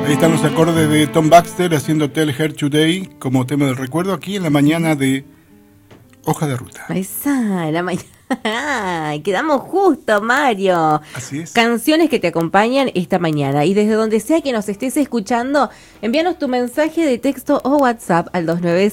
Ahí están los acordes de Tom Baxter haciendo Tell Her Today como tema del recuerdo aquí en la mañana de Hoja de Ruta. Esa, la mañana. Quedamos justo, Mario. Así es. Canciones que te acompañan esta mañana. Y desde donde sea que nos estés escuchando, envíanos tu mensaje de texto o WhatsApp al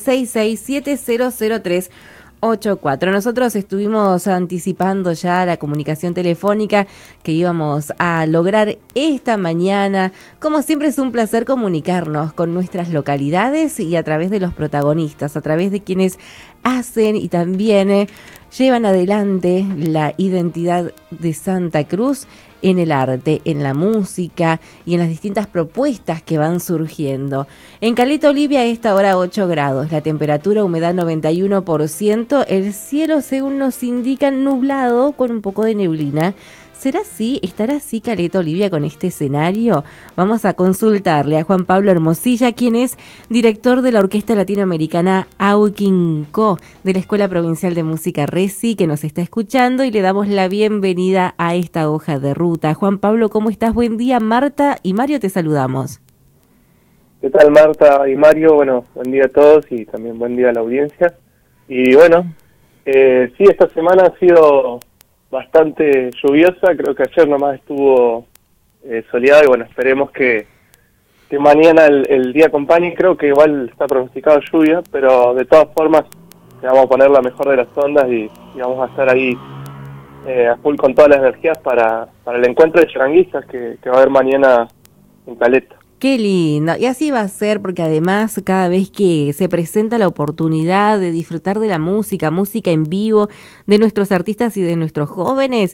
2966-700384. Nosotros estuvimos anticipando ya la comunicación telefónica que íbamos a lograr esta mañana. Como siempre es un placer comunicarnos con nuestras localidades y a través de los protagonistas, a través de quienes hacen y también llevan adelante la identidad de Santa Cruz en el arte, en la música y en las distintas propuestas que van surgiendo. En Caleta Olivia a esta hora 8 grados, la temperatura, humedad 91%, el cielo según nos indican nublado con un poco de neblina. ¿Será así? ¿Estará así Caleta Olivia con este escenario? Vamos a consultarle a Juan Pablo Hermosilla, quien es director de la Orquesta Latinoamericana Auquinco de la Escuela Provincial de Música Resi, que nos está escuchando y le damos la bienvenida a esta hoja de ruta. Juan Pablo, ¿cómo estás? Buen día. Marta y Mario te saludamos. ¿Qué tal, Marta y Mario? Bueno, buen día a todos y también buen día a la audiencia. Y bueno, sí, esta semana ha sido bastante lluviosa, creo que ayer nomás estuvo soleado y bueno, esperemos que mañana el día acompañe. Creo que igual está pronosticado lluvia, pero de todas formas le vamos a poner la mejor de las ondas y vamos a estar ahí a full con todas las energías para el encuentro de charanguistas que va a haber mañana en Caleta. Qué lindo, y así va a ser porque además cada vez que se presenta la oportunidad de disfrutar de la música en vivo, de nuestros artistas y de nuestros jóvenes,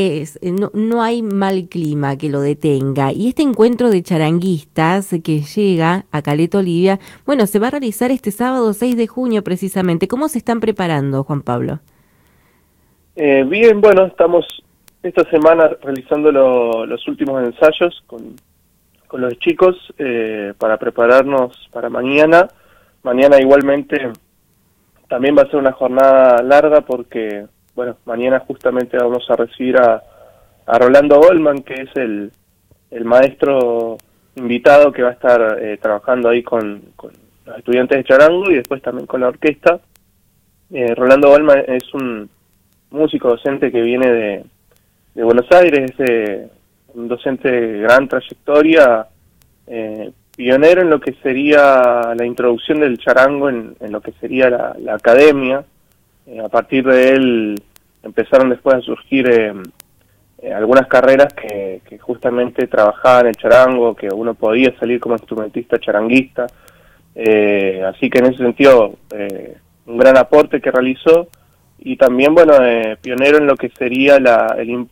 no hay mal clima que lo detenga. Y este encuentro de charanguistas que llega a Caleta Olivia, bueno, se va a realizar este sábado 6 de junio precisamente. ¿Cómo se están preparando, Juan Pablo? Bien, bueno, estamos esta semana realizando los últimos ensayos con los chicos para prepararnos para mañana. Mañana igualmente también va a ser una jornada larga porque, bueno, mañana justamente vamos a recibir a Rolando Goldman, que es el maestro invitado que va a estar trabajando ahí con los estudiantes de charango y después también con la orquesta. Rolando Goldman es un músico docente que viene de Buenos Aires, un docente de gran trayectoria, pionero en lo que sería la introducción del charango en lo que sería la academia. A partir de él empezaron después a surgir algunas carreras que justamente trabajaban el charango, que uno podía salir como instrumentista charanguista. Así que en ese sentido, un gran aporte que realizó. Y también, bueno, pionero en lo que sería el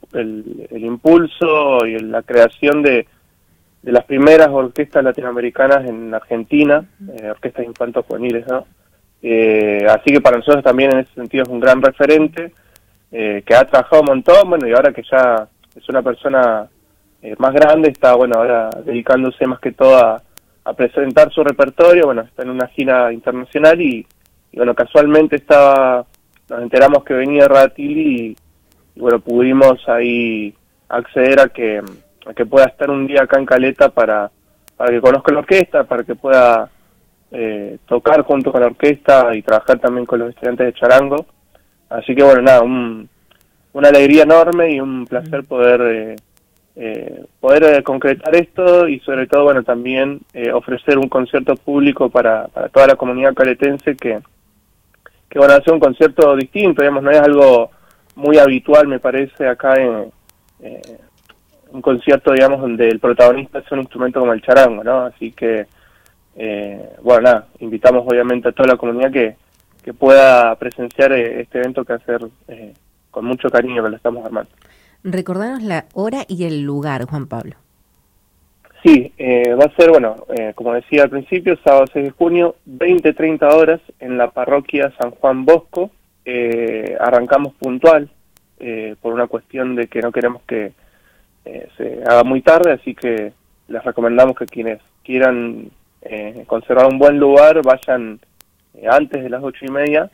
impulso y la creación de las primeras orquestas latinoamericanas en Argentina, orquestas infantos juveniles, ¿no? Así que para nosotros también en ese sentido es un gran referente, que ha trabajado un montón, bueno, y ahora que ya es una persona más grande, está, bueno, ahora dedicándose más que todo a presentar su repertorio. Bueno, está en una gira internacional y bueno, casualmente nos enteramos que venía Radatili y bueno, pudimos ahí acceder a que pueda estar un día acá en Caleta para que conozca la orquesta, para que pueda tocar junto con la orquesta y trabajar también con los estudiantes de charango. Así que bueno, nada, una alegría enorme y un placer poder concretar esto y sobre todo, bueno, también ofrecer un concierto público para toda la comunidad caletense que bueno, hacer un concierto distinto, digamos, no es algo muy habitual, me parece, acá en un concierto, digamos, donde el protagonista es un instrumento como el charango, ¿no? Así que, bueno, nada, invitamos obviamente a toda la comunidad que pueda presenciar este evento que hacer con mucho cariño que lo estamos armando. Recordanos la hora y el lugar, Juan Pablo. Sí, va a ser, bueno, como decía al principio, sábado 6 de junio, 20-30 horas en la parroquia San Juan Bosco. Arrancamos puntual por una cuestión de que no queremos que se haga muy tarde, así que les recomendamos que quienes quieran conservar un buen lugar vayan antes de las 8:30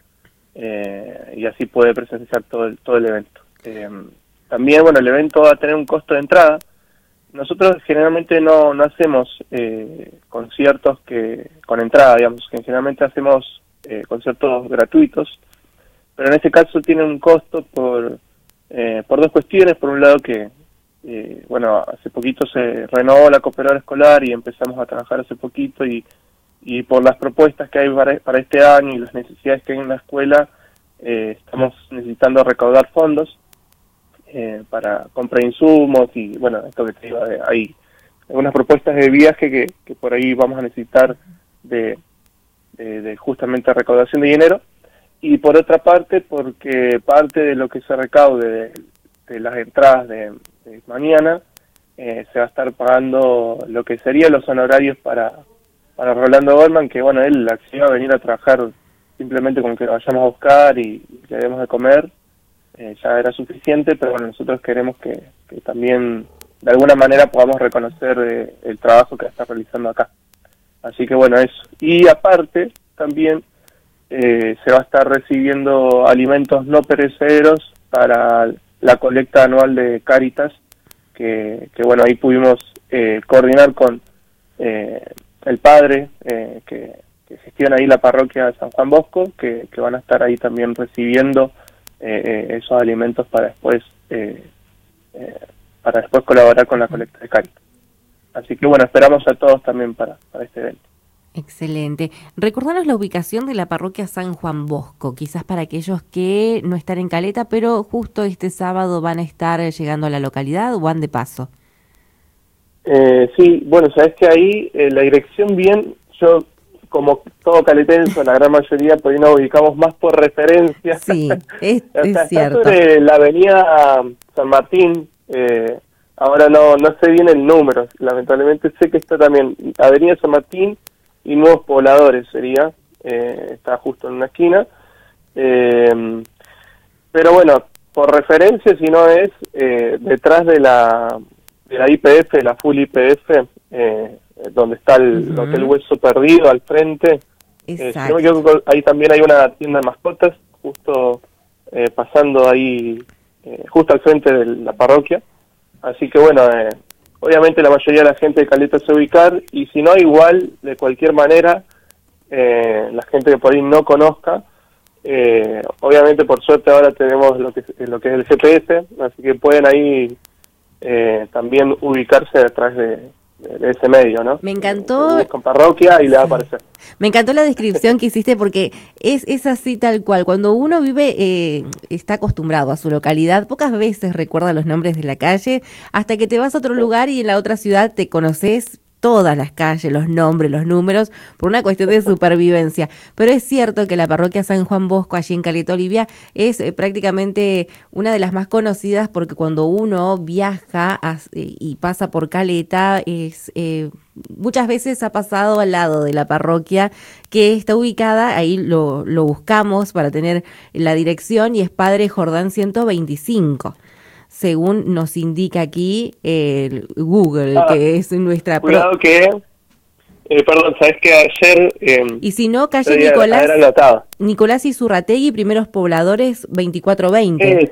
y así puede presenciar todo el evento. También, bueno, el evento va a tener un costo de entrada nosotros generalmente no hacemos conciertos con entrada, digamos, que generalmente hacemos conciertos gratuitos, pero en este caso tiene un costo por dos cuestiones. Por un lado que, bueno, hace poquito se renovó la cooperadora escolar y empezamos a trabajar hace poquito, y por las propuestas que hay para este año y las necesidades que hay en la escuela, estamos necesitando recaudar fondos para compra de insumos y, bueno, esto que te digo, hay algunas propuestas de viaje que por ahí vamos a necesitar de justamente recaudación de dinero. Y por otra parte, porque parte de lo que se recaude de las entradas de mañana, se va a estar pagando lo que serían los honorarios para Rolando Goldman, que bueno, él accedió a venir a trabajar simplemente con que lo vayamos a buscar y le demos de comer, ya era suficiente, pero bueno, nosotros queremos que también de alguna manera podamos reconocer el trabajo que está realizando acá. Así que bueno, eso. Y aparte, también se va a estar recibiendo alimentos no perecederos para la colecta anual de Cáritas, que bueno, ahí pudimos coordinar con el padre que gestiona ahí la parroquia de San Juan Bosco, que van a estar ahí también recibiendo esos alimentos para después colaborar con la colecta de Cáritas. Así que bueno, esperamos a todos también para este evento. Excelente. Recordanos la ubicación de la parroquia San Juan Bosco, quizás para aquellos que no están en Caleta, pero justo este sábado van a estar llegando a la localidad o van de paso. Sí, bueno, sabes que ahí la dirección bien, yo como todo caletense, la gran mayoría, por ahí nos ubicamos más por referencia. Sí, es está cierto. Sobre la avenida San Martín, ahora no sé bien el número, lamentablemente sé que está también avenida San Martín y Nuevos Pobladores sería, está justo en una esquina, pero bueno, por referencia, si no es detrás de la IPF, de la full IPF, donde está el Hotel Hueso Perdido al frente. Si no me equivoco, ahí también hay una tienda de mascotas, justo pasando ahí, justo al frente de la parroquia. Así que bueno, obviamente la mayoría de la gente de Caleta se ubicar, y si no, igual, de cualquier manera, la gente que por ahí no conozca, obviamente por suerte ahora tenemos lo que es el GPS, así que pueden ahí también ubicarse detrás de ese medio, ¿no? Me encantó. Con parroquia y le va a aparecer. Me encantó la descripción que hiciste, porque es así tal cual. Cuando uno vive, está acostumbrado a su localidad, pocas veces recuerda los nombres de la calle, hasta que te vas a otro lugar y en la otra ciudad te conoces todas las calles, los nombres, los números, por una cuestión de supervivencia. Pero es cierto que la parroquia San Juan Bosco, allí en Caleta Olivia, es prácticamente una de las más conocidas, porque cuando uno viaja y pasa por Caleta, muchas veces ha pasado al lado de la parroquia, que está ubicada, ahí lo buscamos para tener la dirección, y es Padre Jordán 125. Según nos indica aquí el Google, que es nuestra... Cuidado que... perdón, ¿sabes que ayer... y si no, calle Nicolás Izurrategui, Primeros Pobladores 2420.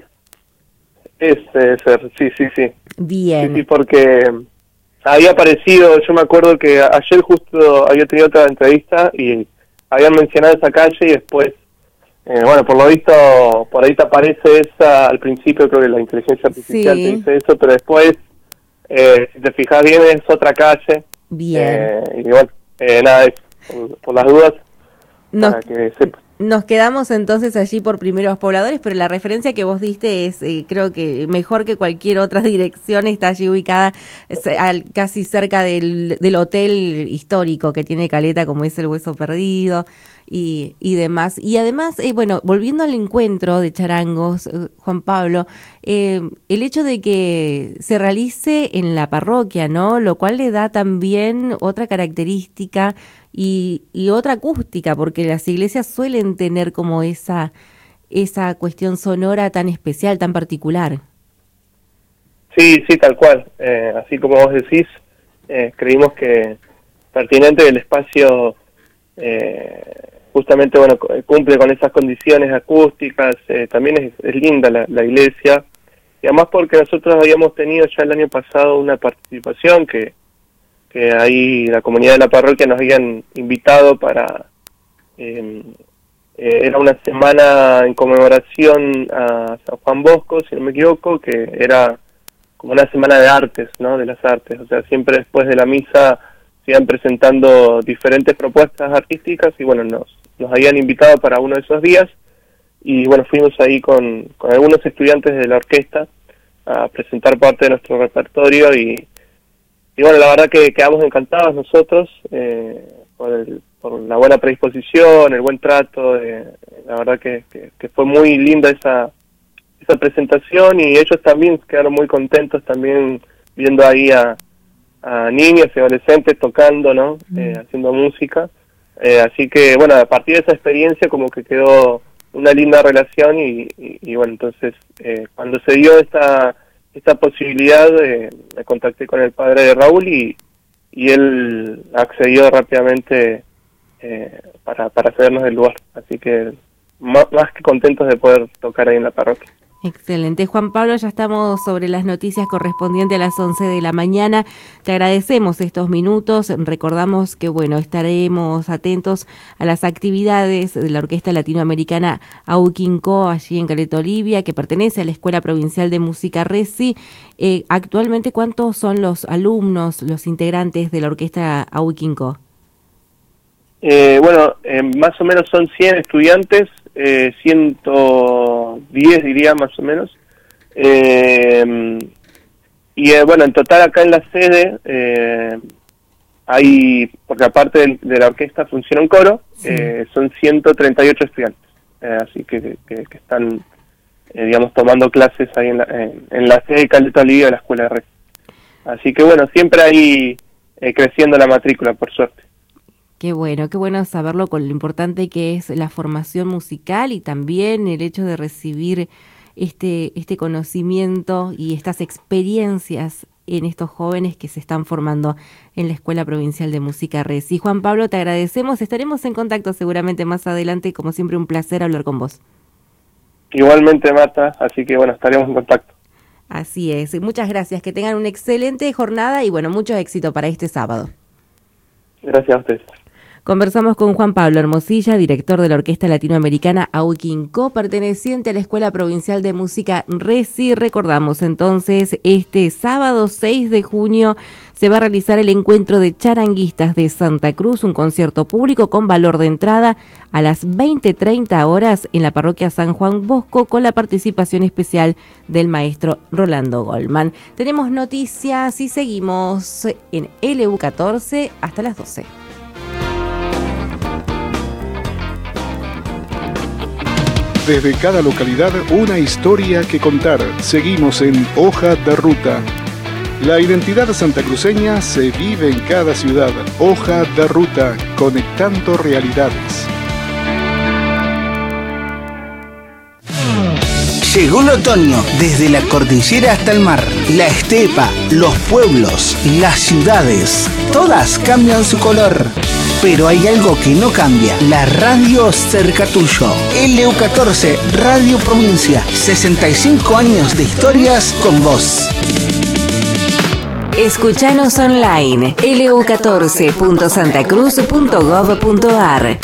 Sí. Bien. Sí, porque había aparecido, yo me acuerdo que ayer justo había tenido otra entrevista y habían mencionado esa calle, y después... bueno, por lo visto, por ahí te aparece esa, al principio creo que la inteligencia artificial te dice eso, pero después, si te fijas bien, es otra calle. Bien. Y bueno, nada, por las dudas, para que sepas. Nos quedamos entonces allí por Primeros Pobladores, pero la referencia que vos diste es, creo que mejor que cualquier otra dirección, está allí ubicada casi cerca del hotel histórico que tiene Caleta, como es el Hueso Perdido y demás. Y además, bueno, volviendo al encuentro de charangos, Juan Pablo, el hecho de que se realice en la parroquia, ¿no? Lo cual le da también otra característica y otra acústica, porque las iglesias suelen tener como esa cuestión sonora tan especial, tan particular. Sí, tal cual. Así como vos decís, creímos que pertinente el espacio justamente, bueno, cumple con esas condiciones acústicas. También es linda la iglesia, y además porque nosotros habíamos tenido ya el año pasado una participación que ahí la comunidad de la parroquia nos habían invitado para... era una semana en conmemoración a San Juan Bosco, si no me equivoco, que era como una semana de artes, ¿no? De las artes, o sea, siempre después de la misa se iban presentando diferentes propuestas artísticas y bueno, nos habían invitado para uno de esos días y bueno, fuimos ahí con algunos estudiantes de la orquesta a presentar parte de nuestro repertorio y bueno, la verdad que quedamos encantados nosotros por la buena predisposición, el buen trato, la verdad que fue muy linda esa presentación y ellos también quedaron muy contentos también viendo ahí a niños y adolescentes tocando, ¿no? Haciendo música. Así que, bueno, a partir de esa experiencia como que quedó una linda relación y bueno, entonces cuando se dio esta posibilidad, me contacté con el padre de Raúl y él accedió rápidamente para cedernos el lugar. Así que más que contentos de poder tocar ahí en la parroquia. Excelente. Juan Pablo, ya estamos sobre las noticias correspondientes a las 11 de la mañana. Te agradecemos estos minutos. Recordamos que, bueno, estaremos atentos a las actividades de la Orquesta Latinoamericana Auquinco, allí en Caleta Olivia, que pertenece a la Escuela Provincial de Música RESI. Actualmente, ¿cuántos son los alumnos, los integrantes de la Orquesta Auquinco? Bueno, más o menos son 100 estudiantes, 110 diría más o menos, y bueno, en total acá en la sede hay, porque aparte de la orquesta funciona un coro, sí. Son 138 estudiantes, así que están, digamos, tomando clases ahí en la sede de Caleta Olivia de la Escuela de Red. Así que bueno, siempre ahí creciendo la matrícula, por suerte. Qué bueno saberlo con lo importante que es la formación musical y también el hecho de recibir este conocimiento y estas experiencias en estos jóvenes que se están formando en la Escuela Provincial de Música RESI. Juan Pablo, te agradecemos, estaremos en contacto seguramente más adelante, como siempre un placer hablar con vos. Igualmente, Marta, así que bueno, estaremos en contacto. Así es, muchas gracias, que tengan una excelente jornada y bueno, mucho éxito para este sábado. Gracias a ustedes. Conversamos con Juan Pablo Hermosilla, director de la Orquesta Latinoamericana Auquinco, perteneciente a la Escuela Provincial de Música RESI. Recordamos entonces, este sábado 6 de junio se va a realizar el encuentro de charanguistas de Santa Cruz, un concierto público con valor de entrada a las 20:30 horas en la parroquia San Juan Bosco, con la participación especial del maestro Rolando Goldman. Tenemos noticias y seguimos en LU14 hasta las 12. Desde cada localidad, una historia que contar. Seguimos en Hoja de Ruta. La identidad santacruceña se vive en cada ciudad. Hoja de Ruta, conectando realidades. Llegó el otoño, desde la cordillera hasta el mar, la estepa, los pueblos, las ciudades, todas cambian su color. Pero hay algo que no cambia, la radio cerca tuyo. LU14, Radio Provincia, 65 años de historias con vos. Escuchanos online, lu14.santacruz.gov.ar.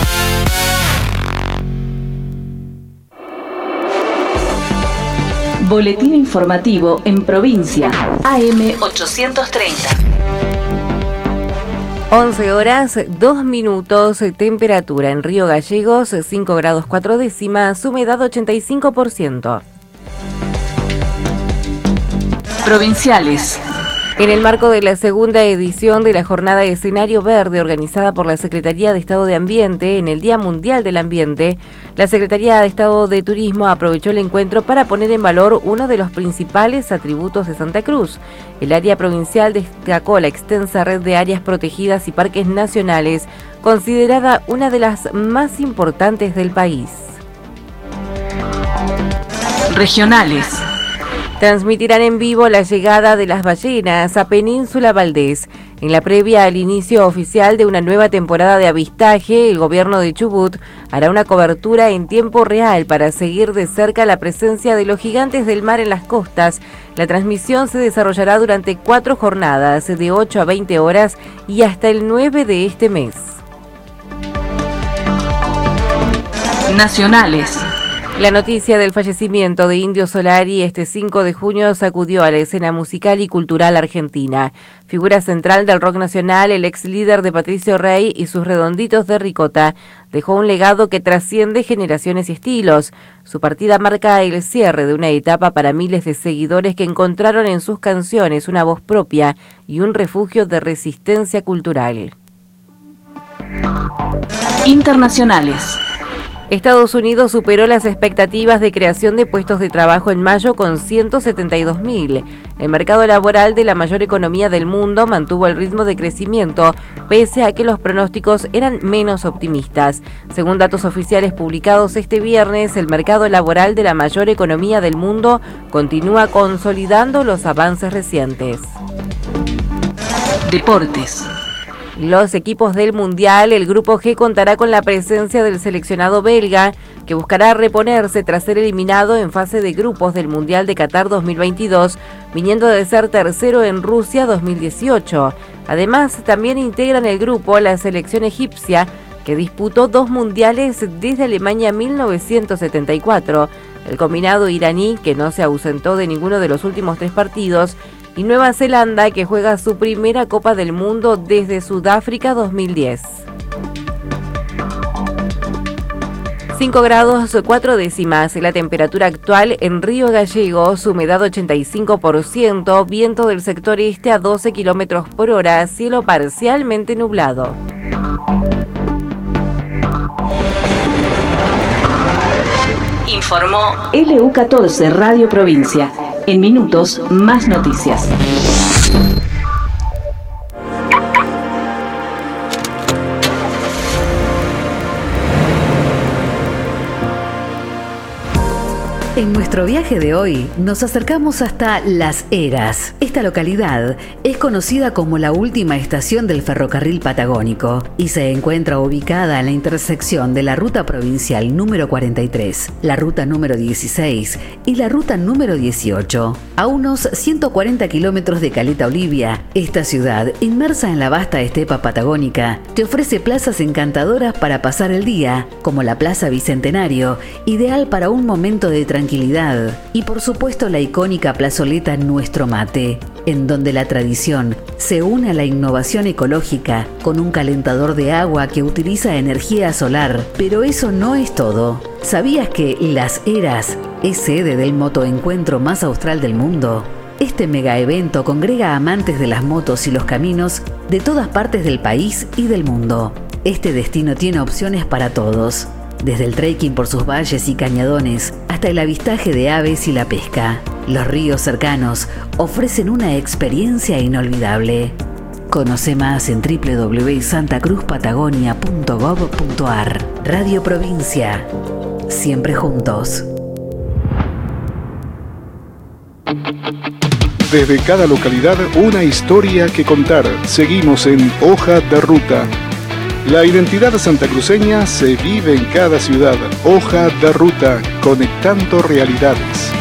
Boletín informativo en provincia, AM 830. 11 horas, 2 minutos, temperatura en Río Gallegos, 5 grados 4 décimas, humedad 85%. Provinciales. En el marco de la segunda edición de la Jornada de Escenario Verde organizada por la Secretaría de Estado de Ambiente en el Día Mundial del Ambiente, la Secretaría de Estado de Turismo aprovechó el encuentro para poner en valor uno de los principales atributos de Santa Cruz. El área provincial destacó la extensa red de áreas protegidas y parques nacionales, considerada una de las más importantes del país. Regionales. Transmitirán en vivo la llegada de las ballenas a Península Valdés. En la previa al inicio oficial de una nueva temporada de avistaje, el gobierno de Chubut hará una cobertura en tiempo real para seguir de cerca la presencia de los gigantes del mar en las costas. La transmisión se desarrollará durante 4 jornadas, de 8 a 20 horas y hasta el 9 de este mes. Nacionales. La noticia del fallecimiento de Indio Solari este 5 de junio sacudió a la escena musical y cultural argentina. Figura central del rock nacional, el ex líder de Patricio Rey y sus Redonditos de Ricota dejó un legado que trasciende generaciones y estilos. Su partida marca el cierre de una etapa para miles de seguidores que encontraron en sus canciones una voz propia y un refugio de resistencia cultural. Internacionales. Estados Unidos superó las expectativas de creación de puestos de trabajo en mayo con 172.000. El mercado laboral de la mayor economía del mundo mantuvo el ritmo de crecimiento, pese a que los pronósticos eran menos optimistas. Según datos oficiales publicados este viernes, el mercado laboral de la mayor economía del mundo continúa consolidando los avances recientes. Deportes. Los equipos del Mundial, el Grupo G contará con la presencia del seleccionado belga, que buscará reponerse tras ser eliminado en fase de grupos del Mundial de Qatar 2022, viniendo de ser tercero en Rusia 2018. Además, también integran el grupo la selección egipcia, que disputó 2 mundiales desde Alemania 1974, el combinado iraní, que no se ausentó de ninguno de los últimos 3 partidos, y Nueva Zelanda, que juega su primera Copa del Mundo desde Sudáfrica 2010. 5 grados 4 décimas la temperatura actual en Río Gallegos, humedad 85%, viento del sector este a 12 kilómetros por hora, cielo parcialmente nublado. Informó LU14 Radio Provincia. En minutos, más noticias. En nuestro viaje de hoy nos acercamos hasta Las Heras. Esta localidad es conocida como la última estación del ferrocarril patagónico y se encuentra ubicada en la intersección de la ruta provincial número 43, la ruta número 16 y la ruta número 18. A unos 140 kilómetros de Caleta Olivia, esta ciudad, inmersa en la vasta estepa patagónica, te ofrece plazas encantadoras para pasar el día, como la Plaza Bicentenario, ideal para un momento de tranquilidad, y por supuesto la icónica plazoleta Nuestro Mate, en donde la tradición se une a la innovación ecológica con un calentador de agua que utiliza energía solar. Pero eso no es todo. ¿Sabías que Las Heras es sede del motoencuentro más austral del mundo? Este mega evento congrega amantes de las motos y los caminos de todas partes del país y del mundo. Este destino tiene opciones para todos, desde el trekking por sus valles y cañadones hasta el avistaje de aves y la pesca. Los ríos cercanos ofrecen una experiencia inolvidable. Conoce más en www.santacruzpatagonia.gov.ar. Radio Provincia. Siempre juntos. Desde cada localidad, una historia que contar. Seguimos en Hoja de Ruta. La identidad santacruceña se vive en cada ciudad. Hoja de Ruta, conectando realidades.